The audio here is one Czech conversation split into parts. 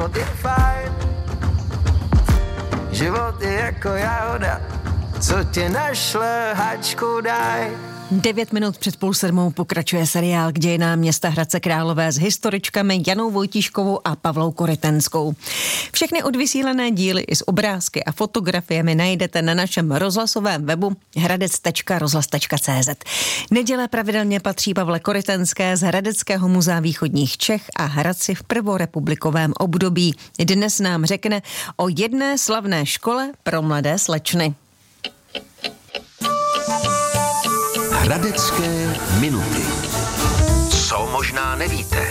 život je fajn. Život je jako jahoda, co tě našle, hačku daj. 9 minut před 6:30 pokračuje seriál k dějinám města Hradce Králové s historičkami Janou Vojtíškovou a Pavlou Korytenskou. Všechny odvysílené díly i s obrázky a fotografiemi najdete na našem rozhlasovém webu hradec.rozhlas.cz. Neděle pravidelně patří Pavle Korytenské z Hradeckého muzea východních Čech a Hradci v prvorepublikovém období. Dnes nám řekne o jedné slavné škole pro mladé slečny. Hradecké minuty. Co možná nevíte?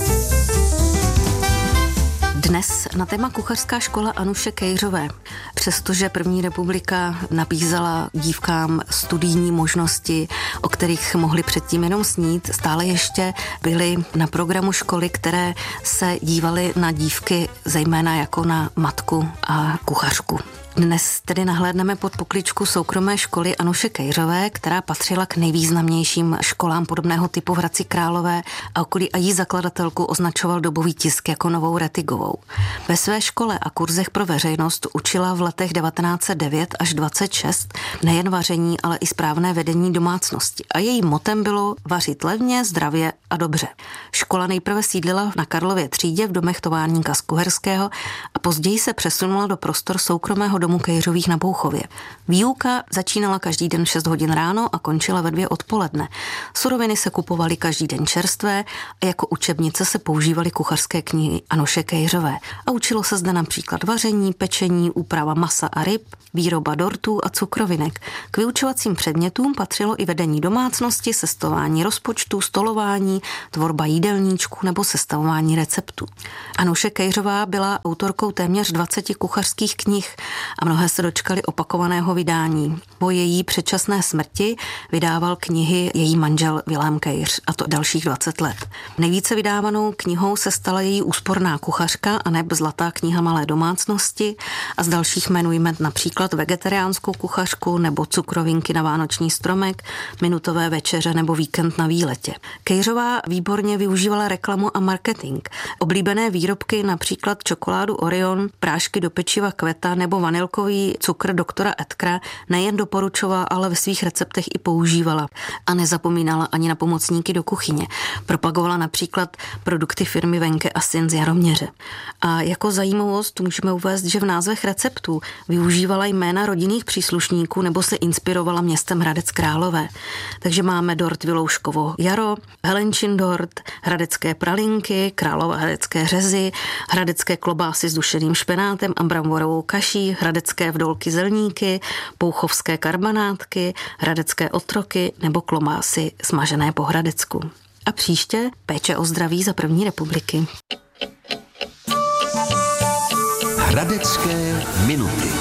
Dnes na téma kuchařská škola Anuše Kejřové. Přestože první republika nabízela dívkám studijní možnosti, o kterých mohli předtím jenom snít, stále ještě byly na programu školy, které se dívaly na dívky zejména jako na matku a kuchařku. Dnes tedy nahlédneme pod pokličku soukromé školy Anuše Kejřové, která patřila k nejvýznamnějším školám podobného typu v Hradci Králové a okolí a její zakladatelku označoval dobový tisk jako novou Rettigovou. Ve své škole a kurzech pro veřejnost učila v letech 1909 až 26 nejen vaření, ale i správné vedení domácnosti. A jejím motem bylo vařit levně, zdravě a dobře. Škola nejprve sídlila na Karlově třídě v domech továrníka z Kuherského a později se přesunula do prostor soukromého domu Kejřových na Bouchově. Výuka začínala každý den 6 hodin ráno a končila ve 2 odpoledne. Suroviny se kupovaly každý den čerstvé a jako učebnice se používaly kuchařské knihy Anuše Kejřové. A učilo se zde například vaření, pečení, úprava masa a ryb, výroba dortů a cukrovinek. K vyučovacím předmětům patřilo i vedení domácnosti, sestavování rozpočtu, stolování, tvorba jídelníčků nebo sestavování receptů. Anuše Kejřová byla autorkou téměř 20 kuchařských knih a mnohé se dočkali opakovaného vydání. Po její předčasné smrti vydával knihy její manžel Vilém Kejř, a to dalších 20 let. Nejvíce vydávanou knihou se stala její úsporná kuchařka a neb Zlatá kniha malé domácnosti a z dalších jmenujeme například Vegetariánskou kuchařku nebo Cukrovinky na vánoční stromek, Minutové večeře nebo Víkend na výletě. Kejřová výborně využívala reklamu a marketing. Oblíbené výrobky, například čokoládu Orion, prášky do pečiva Kveta nebo vanilkový cukr doktora Edkra, nejen doporučovala, ale ve svých receptech i používala. A nezapomínala ani na pomocníky do kuchyně. Propagovala například produkty firmy Venke a Syn z Jaroměře. A jako zajímavost můžeme uvést, že v názvech receptů využívala jména rodinných příslušníků nebo se inspirovala městem Hradec Králové. Takže máme dort Vilouškovo Jaro, Helenčin dort, hradecké pralinky, královéhradecké řezy, hradecké klobásy s dušeným špenátem a bramborovou kaší, hradecké vdolky zelníky, pouchovské karbanátky, hradecké otroky nebo klobásy smažené po hradecku. A příště péče o zdraví za první republiky. Hradecké minuty.